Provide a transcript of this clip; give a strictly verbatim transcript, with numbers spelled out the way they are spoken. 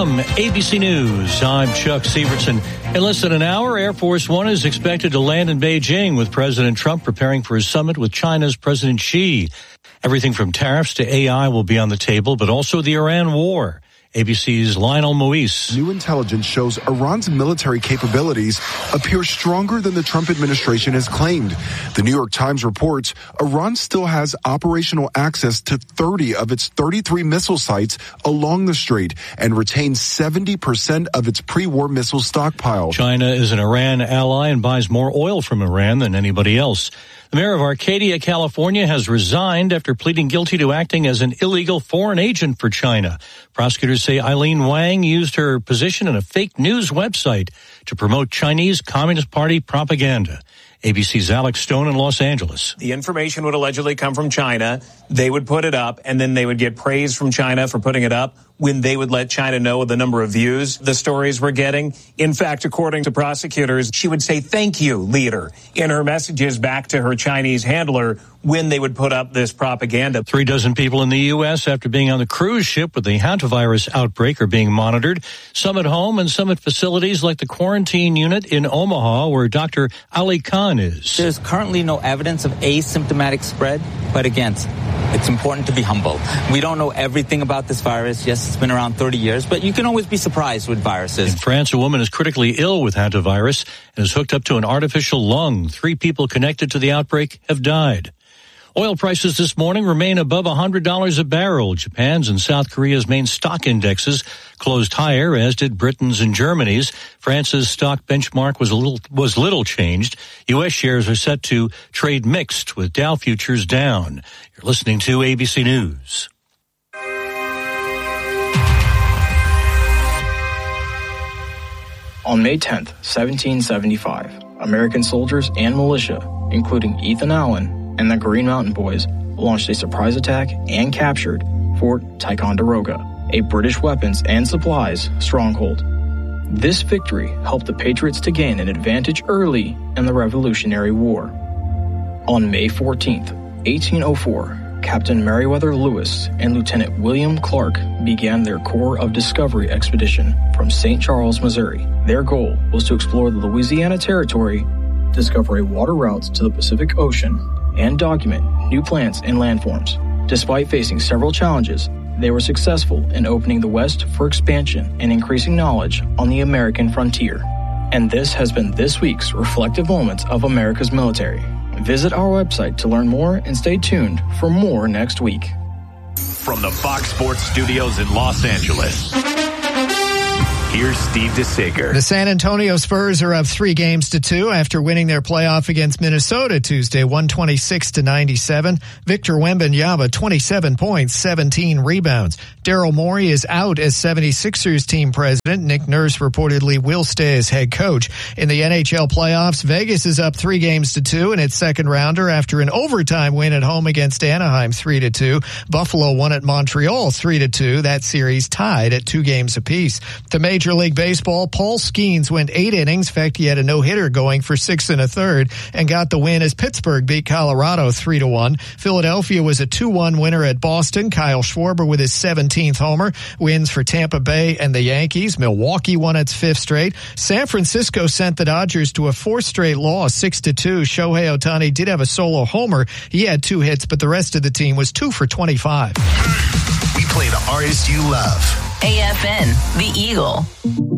From A B C News, I'm Chuck Severson. In less than an hour, Air Force One is expected to land in Beijing with President Trump preparing for his summit with China's President Xi. Everything from tariffs to A I will be on the table, but also the Iran war. A B C's Lionel Moise. New intelligence shows Iran's military capabilities appear stronger than the Trump administration has claimed. The New York Times reports Iran still has operational access to thirty of its thirty-three missile sites along the strait and retains seventy percent of its pre-war missile stockpile. China is an Iran ally and buys more oil from Iran than anybody else. The mayor of Arcadia, California, has resigned after pleading guilty to acting as an illegal foreign agent for China. Prosecutors say Eileen Wang used her position in a fake news website to promote Chinese Communist Party propaganda. A B C's Alex Stone in Los Angeles. The information would allegedly come from China. They would put it up, and then they would get praise from China for putting it up when they would let China know the number of views the stories were getting. In fact, according to prosecutors, she would say, "Thank you, leader," in her messages back to her Chinese handler when they would put up this propaganda. Three dozen people in the U S after being on the cruise ship with the hantavirus outbreak are being monitored. Some at home and some at facilities like the quarantine unit in Omaha where Doctor Ali Khan is. There's currently no evidence of asymptomatic spread, but again, it's important to be humble. We don't know everything about this virus. Yes, it's been around thirty years, but you can always be surprised with viruses. In France, a woman is critically ill with hantavirus and is hooked up to an artificial lung. Three people connected to the outbreak have died. Oil prices this morning remain above one hundred dollars a barrel. Japan's and South Korea's main stock indexes closed higher, as did Britain's and Germany's. France's stock benchmark was a little was little changed. U S shares are set to trade mixed, with Dow futures down. You're listening to A B C News. On May tenth, seventeen seventy-five, American soldiers and militia, including Ethan Allen and the Green Mountain Boys, launched a surprise attack and captured Fort Ticonderoga, a British weapons and supplies stronghold. This victory helped the Patriots to gain an advantage early in the Revolutionary War. On May fourteenth, eighteen oh four, Captain Meriwether Lewis and Lieutenant William Clark began their Corps of Discovery expedition from Saint Charles, Missouri. Their goal was to explore the Louisiana Territory, discover a water routes to the Pacific Ocean, and document new plants and landforms. Despite facing several challenges, they were successful in opening the West for expansion and increasing knowledge on the American frontier. And this has been this week's Reflective Moments of America's Military. Visit our website to learn more and stay tuned for more next week. From the Fox Sports Studios in Los Angeles, here's Steve DeSager. The San Antonio Spurs are up three games to two after winning their playoff against Minnesota Tuesday, one twenty-six to ninety-seven. Victor Wembanyama, twenty-seven points, seventeen rebounds. Daryl Morey is out as seventy-sixers team president. Nick Nurse reportedly will stay as head coach. In the N H L playoffs, Vegas is up three games to two in its second rounder after an overtime win at home against Anaheim, three to two. Buffalo won at Montreal, three to two. That series tied at two games apiece. The Major League Baseball, Paul Skeens went eight innings. In fact, he had a no-hitter going for six and a third and got the win as Pittsburgh beat Colorado three to one. Philadelphia was a two one winner at Boston. Kyle Schwarber with his seventeenth homer wins for Tampa Bay and the Yankees. Milwaukee won its fifth straight. San Francisco sent the Dodgers to a fourth straight loss, six to two. Shohei Ohtani did have a solo homer. He had two hits, but the rest of the team was two for twenty-five. We play the artists you love. A F N, The Eagle.